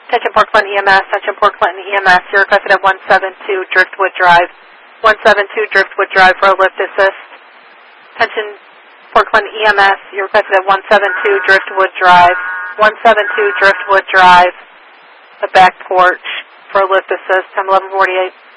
Attention Port Clinton EMS, attention Port Clinton EMS, you're requested at 172 Driftwood Drive. 172 Driftwood Drive for a lift assist. Attention Port Clinton EMS, you're requested at 172 Driftwood Drive. 172 Driftwood Drive, the back porch for a lift assist, time 11:48.